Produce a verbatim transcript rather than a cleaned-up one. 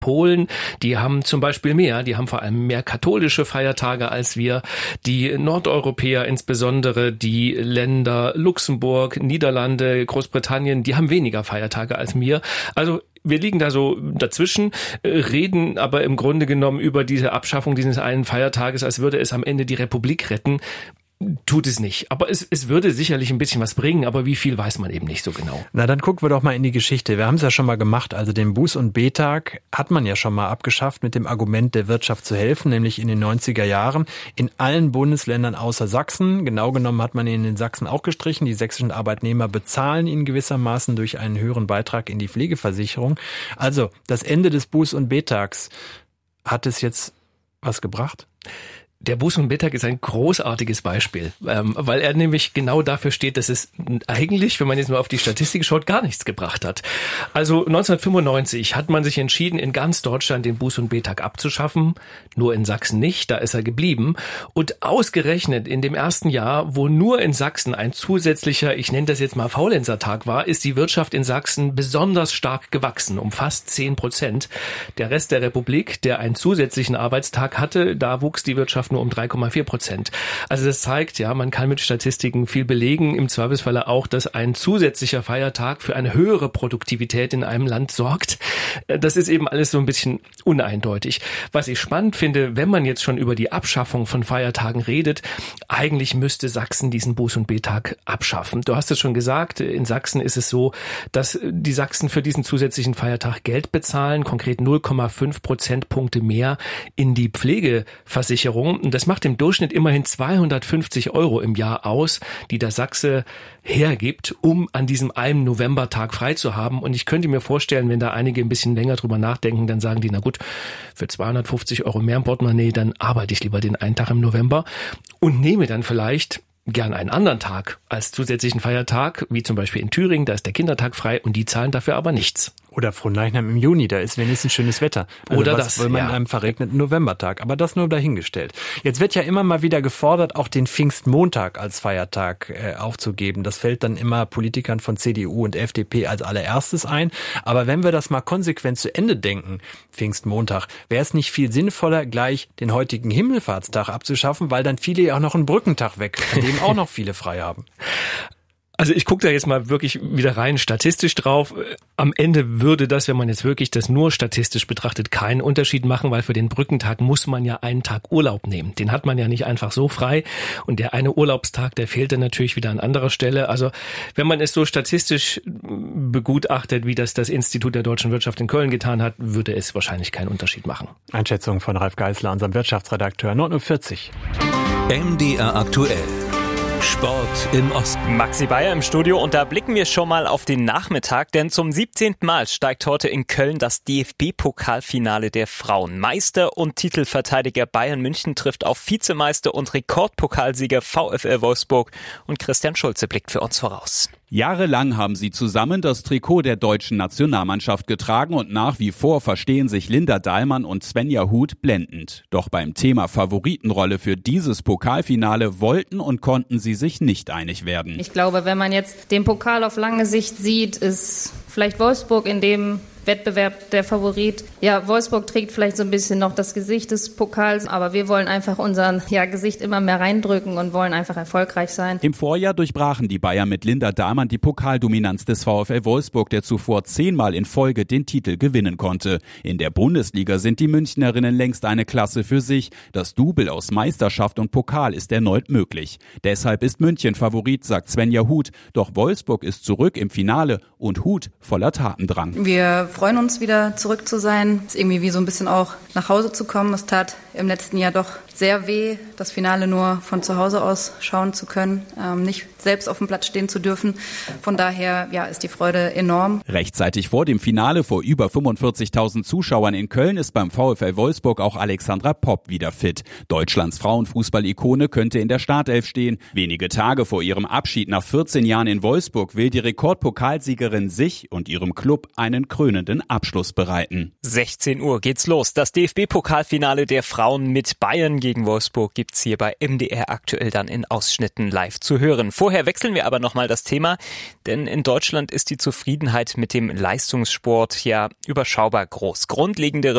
Polen, die haben zum Beispiel mehr, die haben vor allem mehr katholische Feiertage als wir. Die Nordeuropäer, insbesondere die Länder Luxemburg, Niederlande, Großbritannien, die haben weniger Feiertage als wir. Also wir liegen da so dazwischen, reden aber im Grunde genommen über diese Abschaffung dieses einen Feiertages, als würde es am Ende die Republik retten. Tut es nicht. Aber es, es würde sicherlich ein bisschen was bringen, aber wie viel weiß man eben nicht so genau. Na, dann gucken wir doch mal in die Geschichte. Wir haben es ja schon mal gemacht. Also den Buß- und B-Tag hat man ja schon mal abgeschafft mit dem Argument, der Wirtschaft zu helfen, nämlich in den neunziger Jahren. In allen Bundesländern außer Sachsen. Genau genommen hat man ihn in Sachsen auch gestrichen. Die sächsischen Arbeitnehmer bezahlen ihn gewissermaßen durch einen höheren Beitrag in die Pflegeversicherung. Also das Ende des Buß- und B-Tags, hat es jetzt was gebracht? Der Buß- und B-Tag ist ein großartiges Beispiel, ähm, weil er nämlich genau dafür steht, dass es eigentlich, wenn man jetzt nur auf die Statistik schaut, gar nichts gebracht hat. Also neunzehnhundertfünfundneunzig hat man sich entschieden, in ganz Deutschland den Buß- und B-Tag abzuschaffen, nur in Sachsen nicht, da ist er geblieben. Und ausgerechnet in dem ersten Jahr, wo nur in Sachsen ein zusätzlicher, ich nenne das jetzt mal Faulenzertag war, ist die Wirtschaft in Sachsen besonders stark gewachsen, um fast zehn Prozent. Der Rest der Republik, der einen zusätzlichen Arbeitstag hatte, da wuchs die Wirtschaft nur um drei Komma vier Prozent. Also das zeigt, ja, man kann mit Statistiken viel belegen, im Zweifelsfalle auch, dass ein zusätzlicher Feiertag für eine höhere Produktivität in einem Land sorgt. Das ist eben alles so ein bisschen uneindeutig. Was ich spannend finde, wenn man jetzt schon über die Abschaffung von Feiertagen redet, eigentlich müsste Sachsen diesen Buß- und B-Tag abschaffen. Du hast es schon gesagt, in Sachsen ist es so, dass die Sachsen für diesen zusätzlichen Feiertag Geld bezahlen, konkret null Komma fünf Prozentpunkte mehr in die Pflegeversicherung. Und das macht im Durchschnitt immerhin zweihundertfünfzig Euro im Jahr aus, die der Sachse hergibt, um an diesem einen Novembertag frei zu haben. Und ich könnte mir vorstellen, wenn da einige ein bisschen länger drüber nachdenken, dann sagen die, na gut, für zweihundertfünfzig Euro mehr im Portemonnaie, dann arbeite ich lieber den einen Tag im November und nehme dann vielleicht gern einen anderen Tag als zusätzlichen Feiertag, wie zum Beispiel in Thüringen, da ist der Kindertag frei und die zahlen dafür aber nichts. Oder Fronleichnam im Juni, da ist wenigstens schönes Wetter. Also Oder was das, will man ja. in einem verregneten Novembertag. Aber das nur dahingestellt. Jetzt wird ja immer mal wieder gefordert, auch den Pfingstmontag als Feiertag äh, aufzugeben. Das fällt dann immer Politikern von C D U und F D P als allererstes ein. Aber wenn wir das mal konsequent zu Ende denken, Pfingstmontag, wäre es nicht viel sinnvoller, gleich den heutigen Himmelfahrtstag abzuschaffen, weil dann viele ja auch noch einen Brückentag weg, an dem auch noch viele frei haben. Also ich gucke da jetzt mal wirklich wieder rein statistisch drauf. Am Ende würde das, wenn man jetzt wirklich das nur statistisch betrachtet, keinen Unterschied machen, weil für den Brückentag muss man ja einen Tag Urlaub nehmen. Den hat man ja nicht einfach so frei. Und der eine Urlaubstag, der fehlt dann natürlich wieder an anderer Stelle. Also wenn man es so statistisch begutachtet, wie das das Institut der deutschen Wirtschaft in Köln getan hat, würde es wahrscheinlich keinen Unterschied machen. Einschätzung von Ralf Geisler, unserem Wirtschaftsredakteur, neun Uhr vierzig. M D R aktuell. Sport im Osten. Maxi Bayer im Studio und da blicken wir schon mal auf den Nachmittag, denn zum siebzehnten Mal steigt heute in Köln das D F B-Pokalfinale der Frauen. Meister und Titelverteidiger Bayern München trifft auf Vizemeister und Rekordpokalsieger VfL Wolfsburg und Christian Schulze blickt für uns voraus. Jahrelang haben sie zusammen das Trikot der deutschen Nationalmannschaft getragen und nach wie vor verstehen sich Linda Dahlmann und Svenja Huth blendend. Doch beim Thema Favoritenrolle für dieses Pokalfinale wollten und konnten sie sich nicht einig werden. Ich glaube, wenn man jetzt den Pokal auf lange Sicht sieht, ist vielleicht Wolfsburg in dem Wettbewerb der Favorit. Ja, Wolfsburg trägt vielleicht so ein bisschen noch das Gesicht des Pokals, aber wir wollen einfach unser ja, Gesicht immer mehr reindrücken und wollen einfach erfolgreich sein. Im Vorjahr durchbrachen die Bayern mit Linda Dahlmann die Pokaldominanz des VfL Wolfsburg, der zuvor zehnmal in Folge den Titel gewinnen konnte. In der Bundesliga sind die Münchnerinnen längst eine Klasse für sich. Das Double aus Meisterschaft und Pokal ist erneut möglich. Deshalb ist München Favorit, sagt Svenja Huth. Doch Wolfsburg ist zurück im Finale und Huth voller Tatendrang. Wir freuen uns, wieder zurück zu sein. Es ist irgendwie wie so ein bisschen auch nach Hause zu kommen. Es tat im letzten Jahr doch sehr weh, das Finale nur von zu Hause aus schauen zu können, ähm, nicht selbst auf dem Platz stehen zu dürfen. Von daher ja, ist die Freude enorm. Rechtzeitig vor dem Finale vor über fünfundvierzigtausend Zuschauern in Köln ist beim VfL Wolfsburg auch Alexandra Popp wieder fit. Deutschlands Frauenfußball-Ikone könnte in der Startelf stehen. Wenige Tage vor ihrem Abschied nach vierzehn Jahren in Wolfsburg will die Rekordpokalsiegerin sich und ihrem Club einen krönenden Abschluss bereiten. sechzehn Uhr geht's los. Das D F B-Pokalfinale der Frauen mit Bayern gegen Wolfsburg gibt's hier bei M D R aktuell dann in Ausschnitten live zu hören. Vorher wechseln wir aber nochmal das Thema, denn in Deutschland ist die Zufriedenheit mit dem Leistungssport ja überschaubar groß. Grundlegende